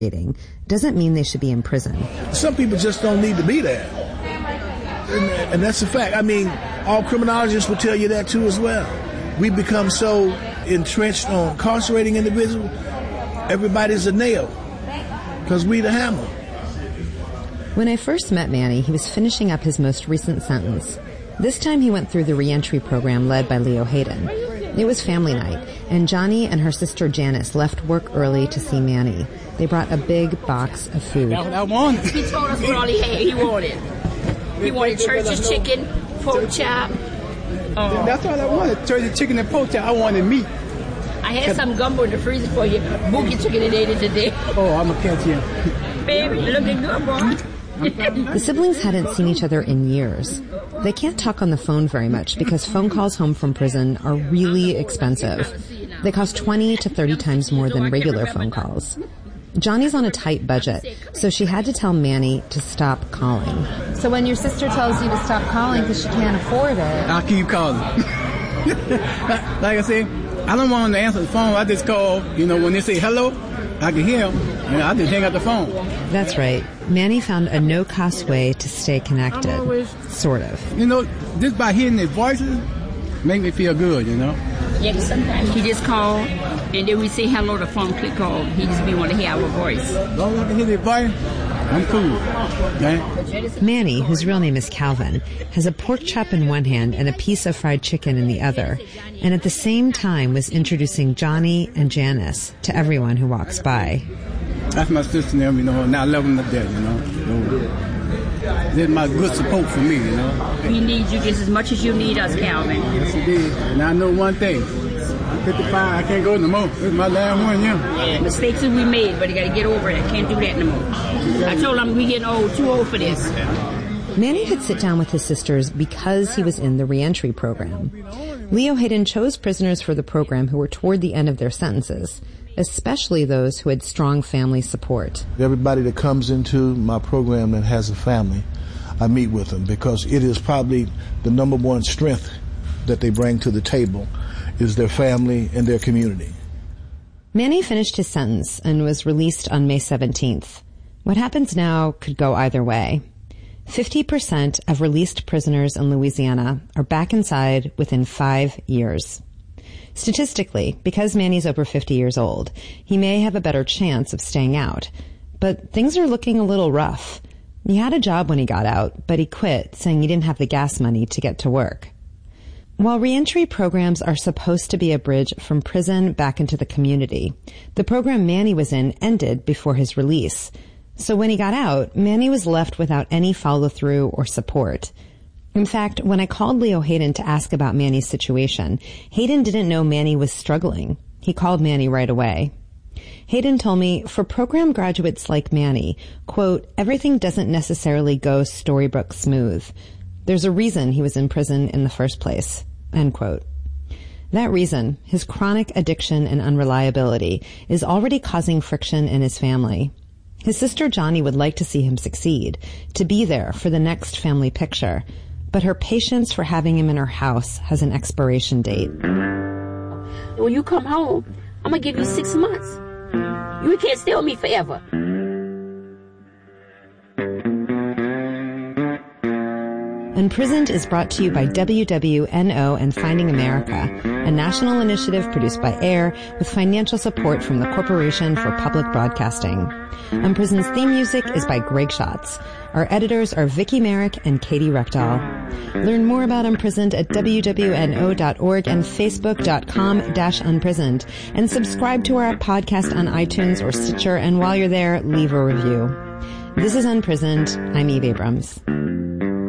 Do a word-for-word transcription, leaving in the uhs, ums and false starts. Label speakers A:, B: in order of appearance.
A: doesn't mean they should be in prison.
B: Some people just don't need to be there. And, and that's a fact. I mean, all criminologists will tell you that too as well. We become so entrenched on incarcerating individuals, everybody's a nail because we the hammer.
A: When I first met Manny, he was finishing up his most recent sentence. This time he went through the reentry program led by Leo Hayden. It was family night, and Johnny and her sister Janice left work early to see Manny. They brought a big box of food.
C: I wanted.
D: He told us what all he had. He wanted. He wanted church's chicken, pork chop.
C: Uh, That's all I wanted, church's chicken and pork chop. I wanted meat.
D: I had some gumbo in the freezer for you. Boogie took it and ate it today.
C: Oh, I'm going to catch you.
D: Baby, looking good, boy.
A: The siblings hadn't seen each other in years. They can't talk on the phone very much because phone calls home from prison are really expensive. They cost twenty to thirty times more than regular phone calls. Johnny's on a tight budget, so she had to tell Manny to stop calling.
E: So when your sister tells you to stop calling because she can't afford it...
C: I'll keep calling. Like I said, I don't want them to answer the phone. I just call, you know, when they say hello, I can hear them, and I just hang up the phone.
A: That's right. Manny found a no-cost way to stay connected.
C: Always,
A: sort of.
C: You know, just by hearing their voices, make me feel good, you know?
D: Yeah, sometimes he just call, and then we say hello, the phone click off. He just be want to hear our voice.
C: As long as I can hear their voice, I'm cool. Okay?
A: Manny, whose real name is Calvin, has a pork chop in one hand and a piece of fried chicken in the other, and at the same time was introducing Johnny and Janice to everyone who walks by.
C: That's my sister and them, you know, and I love them to death, you know. So, they're my good support for me, you know.
D: We need you just as much as you need us, Calvin.
C: Yes, you did. And I know one thing. I'm fifty-five, I can't go no more. This is my last one, yeah.
D: Yeah, mistakes that we made, but you got to get over it. I can't do that no more. I told him we getting old, too old for this.
A: Manny could sit down with his sisters because he was in the reentry program. Leo Hayden chose prisoners for the program who were toward the end of their sentences, especially those who had strong family support.
B: Everybody that comes into my program that has a family, I meet with them because it is probably the number one strength that they bring to the table is their family and their community.
A: Manny finished his sentence and was released on May seventeenth. What happens now could go either way. fifty percent of released prisoners in Louisiana are back inside within five years. Statistically, because Manny's over fifty years old, he may have a better chance of staying out. But things are looking a little rough. He had a job when he got out, but he quit, saying he didn't have the gas money to get to work. While reentry programs are supposed to be a bridge from prison back into the community, the program Manny was in ended before his release. So when he got out, Manny was left without any follow-through or support. In fact, when I called Leo Hayden to ask about Manny's situation, Hayden didn't know Manny was struggling. He called Manny right away. Hayden told me, for program graduates like Manny, quote, everything doesn't necessarily go storybook smooth. There's a reason he was in prison in the first place, end quote. That reason, his chronic addiction and unreliability, is already causing friction in his family. His sister Johnny would like to see him succeed, to be there for the next family picture, but her patience for having him in her house has an expiration date.
D: When you come home, I'm going to give you six months. You can't stay with me forever.
A: Unprisoned is brought to you by W W N O and Finding America, a national initiative produced by AIR with financial support from the Corporation for Public Broadcasting. Unprisoned's theme music is by Greg Schatz. Our editors are Vicky Merrick and Katie Reckdahl. Learn more about Unprisoned at W W N O dot org and Facebook.com dash Unprisoned. And subscribe to our podcast on iTunes or Stitcher, and while you're there, leave a review. This is Unprisoned. I'm Eve Abrams.